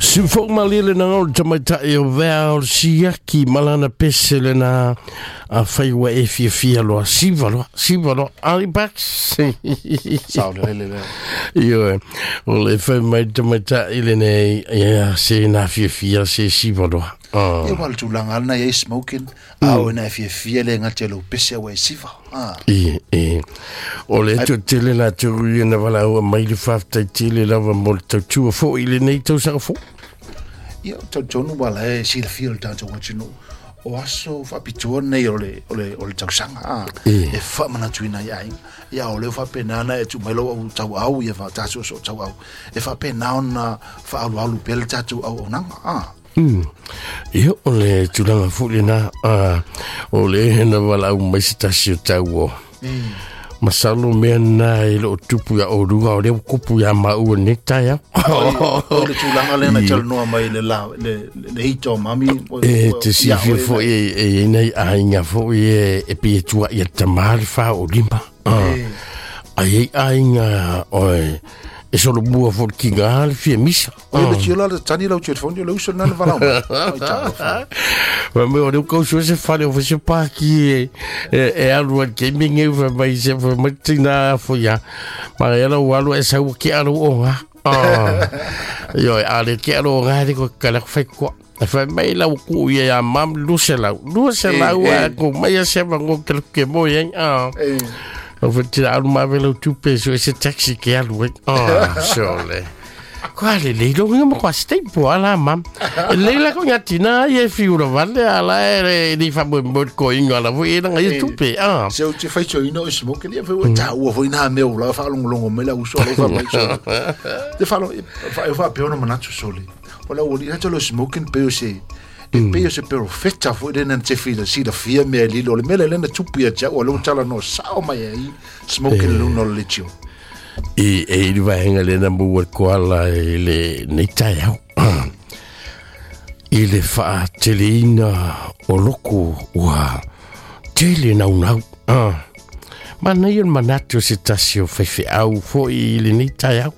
Si fo malile na ngol tamaita e o vea o siaki malana pese le na a fai wa e fia lo sivalo ali baks Saule le io o le fai mai tamaita ile ne ya se na fia se sivalo e wal tulanga na e smoking au na fia le ngatelo pese wa siva o le to tele na tu na vala o mai le fafta tele lava molto tu fo ile nei to sa fo ia tonu wala e si feel tanto what you know o aso fa pitua nei ole tausanga e fa mana tuina ia ole fa penana e tu melo o tau au ia fa taso so tau au e fa pena na fa alu pel tatu au nanga io ole tulanga fulina ole na wala o mai stasio tau masalo mena i lo tupu ya orua o le kupu ya mau ne taia o le tulanga le na tell no mai le hito mami te si fo e nei ainga fo e pe tua ia tamar fa o limpa ai ainga oi e solo bua for kingal fi misa o le tiola le tani lo telefone lo uso na vala ma me o le ko so se fale o se pa ki e alu gaming e vai se for matina fo ya ma era o alu e sa o ki alu o yo ale ki alu nga de ko kala fa ko fa mai la ku ya mam lusela ko mai se va ngo ke mo yen o fiti alu ma velo tu peso ese taxi ke alu sole quale lei lo non qua stai buona mam lei la cognatina e fiura vale ala e di fa mo ko inga la voi na e tu pe se o ti fai ino e smoke li fa ta o voi na me la fa longo me la uso lo fa mai te fa pe ona manacho sole ola o li ha lo smoking pe o se e pe se pero fetta fu de nan te fila si da fia me li lo me le na tupia ja o lo tala no sao mai ai smoking lo no lichio e il va henga le na bu ko ala le neitaya ile fa telina o loko wa tele na una ma na il manato se tasio fe au fo ile neitaya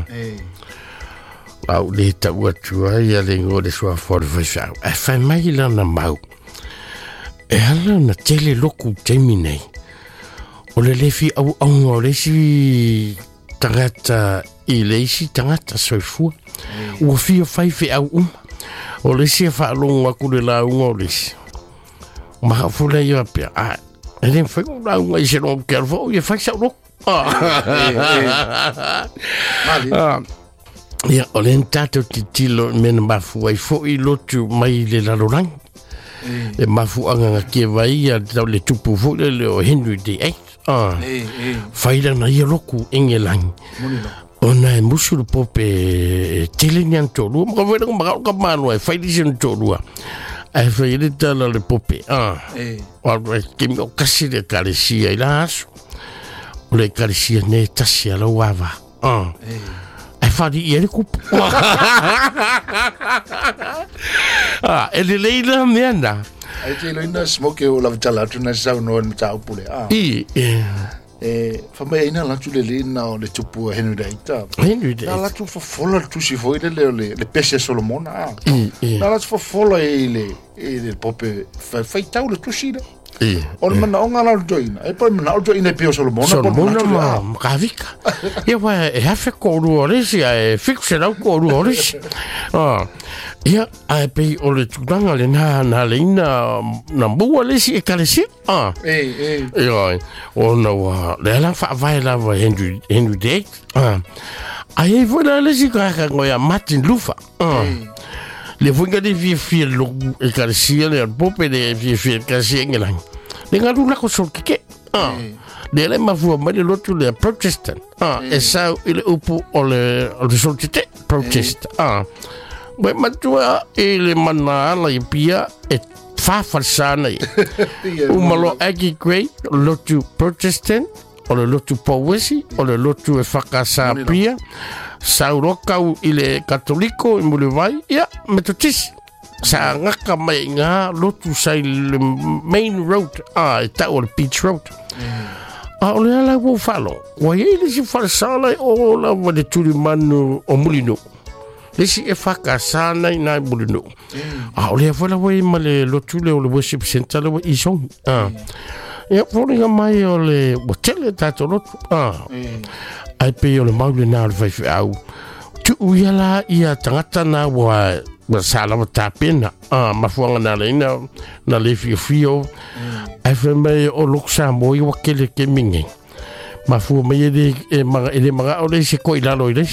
au le ta ua ia le ngore sua for fa e fa mai la na mau e ala na tele loko terminei o le lefi au o le si tangata i le si tangata soifua ua fia fai fe au o le si fa longa ku le la o le si ma fula ia pe e le foi la unga i se no kervo ia fai sa lo ia o le tato titilo men mafu ai fo i lotu mai le la lorang e mafu anga ke vai ia le tupu fo le o Henry VIII faila na ia loku engelang ona e musu pope tilinian tolu mo vero ma ka mano e faili sin tolu e faili tala le pope o ke mi okasi de kalesia ilas o le kalesia ne tasia la wava e fadi ia le kupu ele leila meanda ai te loina smoke o la vitala tu na sa no ta pule fa mai ina la tu le na le tupu Henry VIII la tu fa fola tu si foi le pese Solomon na la tu fa fola le pope fa tau le tu si o le mana onga la joina e poi mana joina pe Solomon ma kavika ia wa e hafe ko ruorisi e fixe la ko ruorisi ia ai pe o le tuganga le na le na bua le si e kalesi ia o na wa le la fa vai la va Henry VIII ai vola le si ka ngoya Martin Luther le funga de vie lo e kalesi le pope de vie kalesi engelang le ngalu la ko so ke le ma fu ma le lotu le protestant e sa il upu o le soltite protest Bwe matua ele mana la pia e fa falsana umalo agi grey lotu protestant o le lotu powesi o le lotu e fakasa pia sauroka ile katoliko imulevai ya metotis sa ngaka mai nga lotu sai le main road e ta o le beach road o le ala wo falo wa ele si falsana o la wa de tuli manu o mulino lesi e whakasana i nai mulino. O lea whala wai ma le lotu le o le worship center le wa isong. Ia whoringa mai o le watele tato lotu. Ai pe o le maule nā le whaiwhi au. Tu uiala ia tangata nā wa salawa tāpena. Mafuanga nā leina na le fio. Ai whai mai o loksa moi wa kele ke mingi. Mafua mai ele mga o le se ko ilalo ile.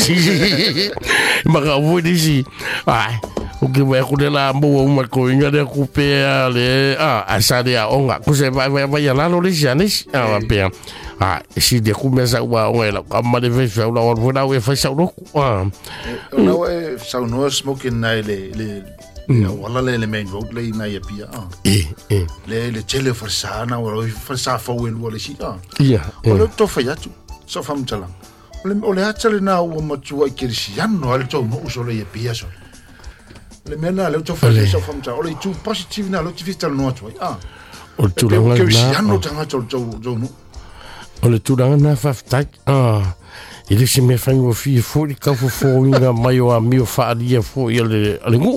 Mga o le si. O ke wa ko la mo ma ko inga de ku pe le asa de onga ku se va la lo le janis pe si de ku mesa wa onga la ma de ve fa la o na we fa sa lo na we sa no smoking na le wala le main road le na ya pia le chele forsana o forsa fa we lo le si o le to fa ya tu so fam chala o le hatchale na o ma tu ai kirsiano al to mo so le pia so le mena le to fa so fam chala o le tu positive na lo ti vista no tu o tu la kirsiano tanga to no o le tu la na fa tak ele se me fa o fi fo di ka fo inga mai o mi o fa dia fo ele ngu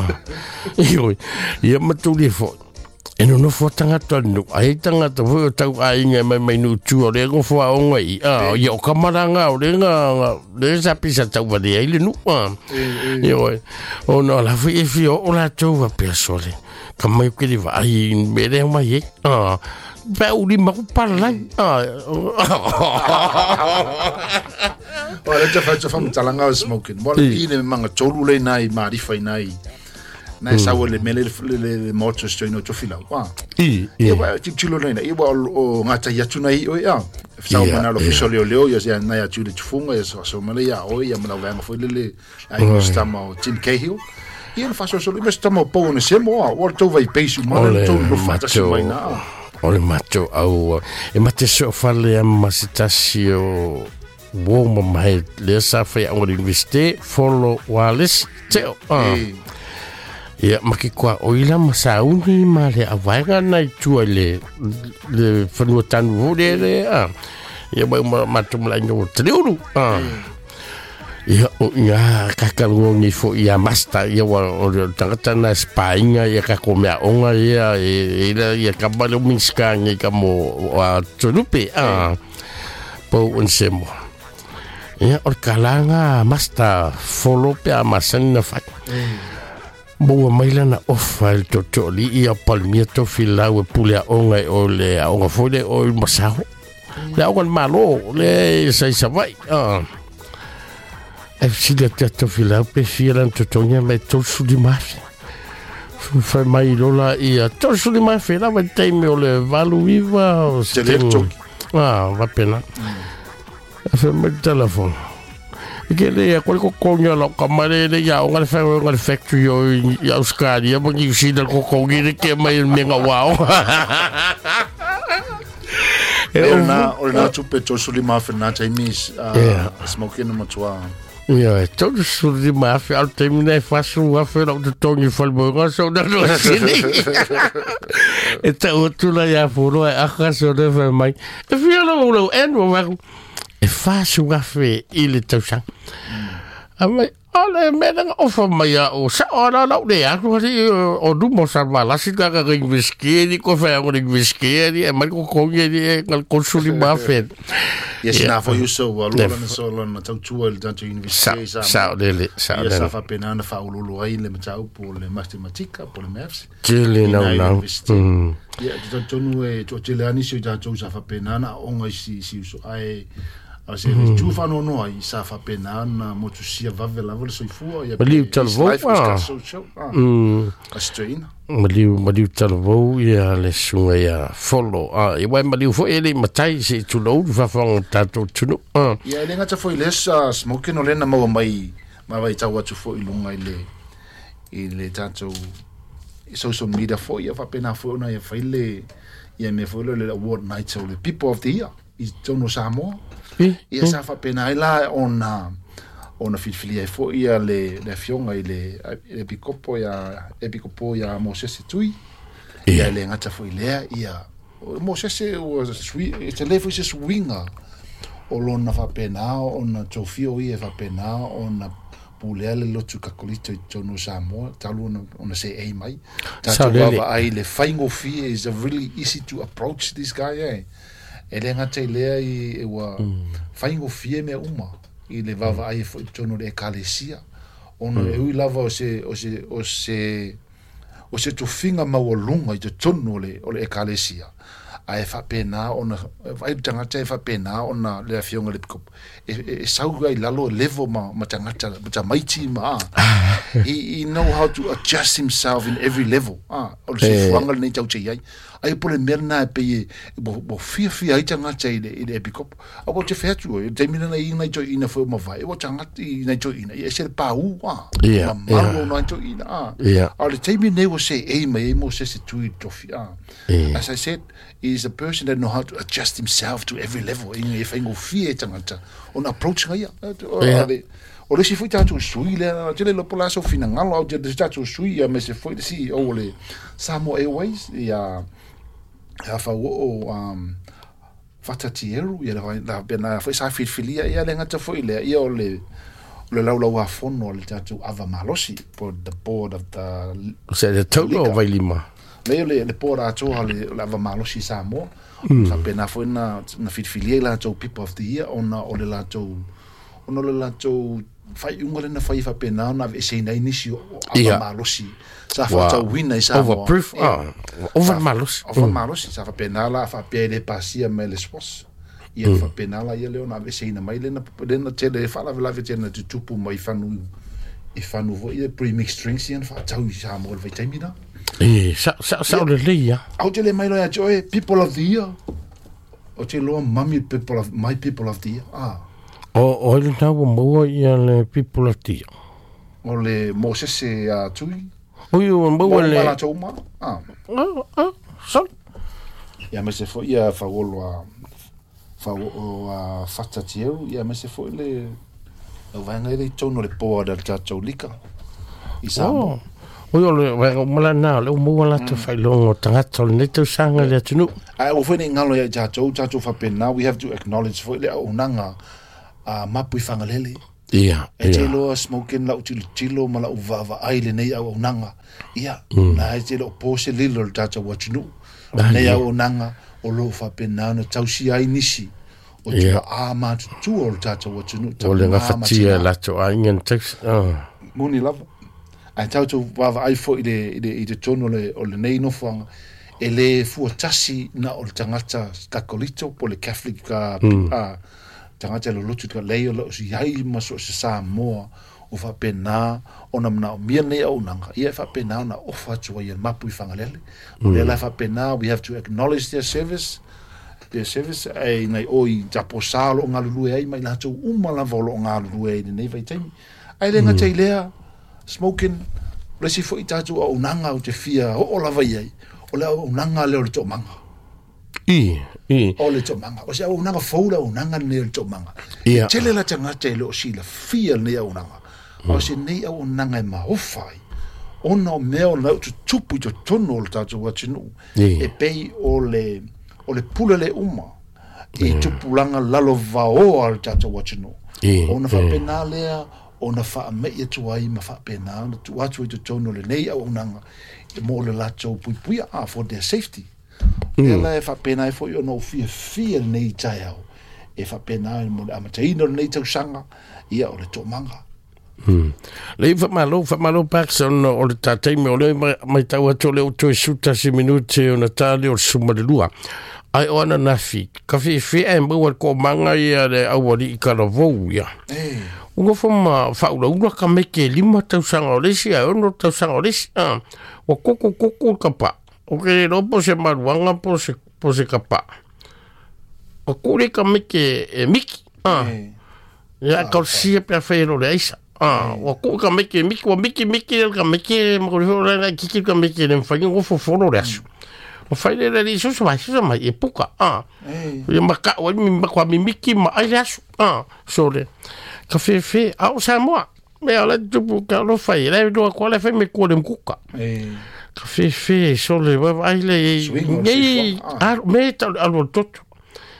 ia matu le fo e no fo tanga to no ai tanga to fo tau ai nga mai no tu o le go fo a onga i ia o kamaranga o le nga le sa pisa tau va de ele no ia o no la fi o la tu va persole kamai ke di va ai me le mai ba uli ma ku parla Well, it's a fam talanga smoking. Well, ine manga tolu le nai mari fai nai. Nai sa le mele le motos to no to fila. Wa. E wa titulo nei. E wa o ngata ya tuna i o ya. Sa mana lo fisole o leo ya nai atu le tfunga ya so mele ya o ya mala ga foi le ai no stama o tin Cahill. E no faso so le stama po ne se mo o to vai peisu mo to no fata se mai na. Ole macho au e mate so fale masitasi o Woma mai le sa fa ya ngori investe follow wales te ia maki kwa oila masauni ma le avanga na tu le fanu tan vode ia ba matum la no triuru ia o ia kakalungo ni fo ia master ia wa o tangata na Spainha ia ka komea onga ia ka balo minska ngi ka mo wa tulupe po unsemo ia o kalanga master follow pe amasan na fa bo maila na ofal to li ia palmieto fila we pule onga o le onga fole o masao le onga malo le sai savai e si le teatro fila pe filan to tonya me to su di mas fa mai lola ia to su di mas fela va time o le valu viva o va pena fa me telefon que le quel cocoño lo camare le ya un al factory ya Australia ya porque si del cocoño que mai menga wow Ona tupe to sulima fena Chinese smoking no tua ja to sulima fe al termine faço a fer o tongi falboga so da no sini eta otula ya foro a caso de mai e fielo lo en e faço a fe il tausa ama ale menang ofa maya o sa ora la de a o du mo salva la sita ga investighi ko fa o investighi e mal ko ngi ngal consuli ma fe yes na for you so lo na so lo na tau tu el tanto investighi sa dele sa fa pena na fa lo ai le matau po le matematica po le maths chile no ya to no e to chile ani si ta to sa fa pena na o ngai si so ai se tu fa no ai sa fa pena na mo tu sia va vela vol so fu ya Maliu talvo Australia Maliu talvo ya le sunga ya follow e wai Maliu fo ele matai se tu lo fa fa tato tu ya le ngata fo ile smoke no le na mo mai ma vai tau atu fo ilunga ile tato social media fo ya fa pena fo na ya fa ile ya me fo le award night so the people of the year is Tono Samoa ia sa fa pena ila ona filfilia fo ia le fionga ile epikopo ya Moses tui ia le ngata fo ile ia Moses was sweet it's a level is swinga o lona fa pena ona tofio ia fa pena ona pulea le lotu kakolito I tonu Samoa, talu ona se ei mai. Sa Tātou lele. wawa ai le whaingofi is a really easy to approach this guy, eh? E le ngata I lea I wa whaingofi mea uma. I le wawa ai fo I tonu le ekalesia. Ono e ui lava o se tufinga mawalunga I te tonu o le ekalesia. Ai whapena ona ai tangata whapena ona le fionga le pikopo e sauga I lalo level ma tangata ma maiti ma he know how to adjust himself in every level o se fuanga nei tau te ai ai pole merna pe bo fia ai tangata I le pikopo a bo te fetu e te mina nei nei to ina fo ma vai o tangata I nei to ina e se pa u Yeah, ma no to ina a le te mina wo se e mai mo se tu to fia as I said is a person that know how to adjust himself to every level. E whaingo fie tangata. On approach ngai. O le si fui tātou sui le, tele lo pola so fina ngalo, au te tātou sui, me se fui le si, o le Samoa Airways, ia whau o whatatieru, ia la pena, fui sa whitwhilia, ia le ngata fui le, ia o le laulau a fono, le tātou Ava Malosi, for the board of the... Se le taulo o vailima. Le pora atoa le Ava Malosi Samoa. Sa pena foi na whitwhilia la tau People of the Year, ona o le la tau fai unga le na fai fa pena na ve se nei nisi o Ava Malosi. Sa fa tau wina I Samoa. Overproof. Over Malosi. Over Malosi. Sa fa pena la fa pia le pasia me le spos. Ia fa pena la ia le ona ve se na mai le na tele fa la ve tele tu tupu mai fanu I fanu vo I pre-mixed drinks ian fa tau I Samoa le vitamina. Sa le leia. Au te le mai loa joe, People of the Year. O te loa mami my People of the Year. O le tau maua ia le People of the Year. O le Mosese tui. O iu maua le... Mala tau ma. Sorry. Ia me se fo ia whagolo whatatieu. Ia me se fo le... O vanga ele tono le poa da tātou lika. I Samoa. O yo le mala na le mo la to fai longo tangata le neto sanga le tunu. Ai o fene ngalo ya tātou fa pena, we have to acknowledge fo le onanga mapu I whangalele. Ia. E te loa smoking la utilo ma la uvawa ai le nei au onanga. Ia. Na e te lo pose lilo le tātou watunu. Nei au onanga o lo fa pena na tausi ai nisi. O te ma tu o le tātou watunu. O le ngafatia la to ai ngan text. Muni lava. Ai tautou wawa ai fo I te tono o le nei nofanga e le fuatasi na o le tangata kakolito po le Catholic tangata lo lotu ka leo lo si ai maso se Samoa o fa pena ona mna o mia nei au nanga ia fa pena na ofa tua ia mapu I whangalele o le la fa pena we have to acknowledge their service ai nei oi taposalo ngalulu ai mai lato umala volo ngalulu ai nei vai taimi ai le ngata ilea smoking le si foi tatu o unanga o te fia o la vai ai o le unanga le o le tomanga o le tomanga o se o unanga foula unanga le o tomanga tele la tanga tele o si la fia le o unanga o se nei o unanga ma ofai ono meo na tu tupu to tono le tatu wa tinu e pei o le pula le uma e tupulanga lalo vao al tatu wa tinu ona fa penalea ona fa me ia tuai ma fa pena tu atu to tono le nei au nanga e mo le lato pui for their safety ela fa pena e foi no fia nei taiao e fa pena mo amateino nei tau sanga ia o le tomanga le fa malo person o le tatai me o le mai tau atu le o suta si minute o natale o suma de lua ai ona nafi ka fi e mo ko manga ia le awali I karavou ia Unga foma faula unga ka meke lima tau sanga o lesi a ono tau sanga o lesi wa koko kapa o ke ropo se maruanga po se kapa o kore ka meke miki ya ka sia pe fero le isa wa ko ka meke miki wa miki ka meke mo ko la kiki ka meke le fa ngo fo foro le asu o fai le le so mai e puka ya maka wa mi makwa mi miki ma ai asu so le ka fe au Samoa me ala tupu ka lo fai le do ko le fe me ko le mkuka ka fe so le va ai le nei me ta alo toto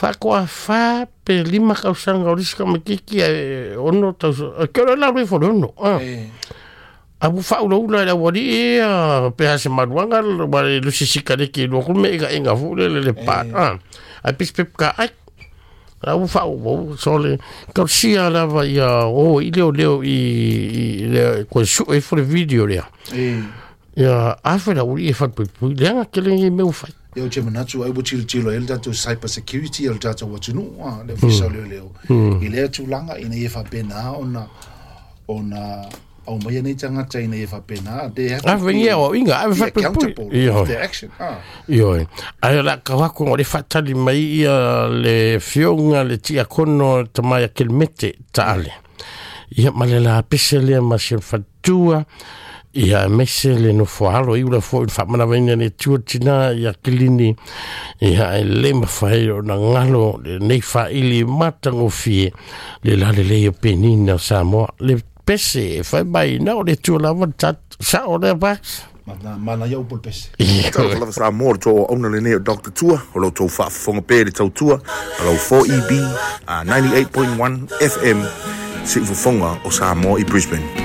Whakoa wha pe 5 kausanga o risi ka makiki ono tau kero la rui whorono abu whauraula la wari pe hase maruanga wari lusi sikareki loko me ega inga fule le pa a pis pep ka ai abu whau sole kausia lava ia i leo i ko su e for video lea ia afera uri e whapupui leanga kelengi meu whai eu te manatu ai butil tilo el datu cyber security el datu watunu le fisa leo I le tulanga ina e fa pena ona au mai nei tanga ina e fa pena de vengia o inga ai fa the action io ai la kawako o le fatali mai ia le fionga le tia kono tamai kelmete tale ia malela pesele ma se fatua ia mesele no foalo I ula fo fa mana venga ne tuatina ia kilini ia le mafai na ngalo nei fa ili matango fie le la le penina Samoa le pese fa bai na le tu la vat sa o le bax mana ia upol pese Tala sa more to ona le ne Dr. Tua o lo to fa fonga pe le tua lo 4EB 98.1 FM si fonga o Samoa I Brisbane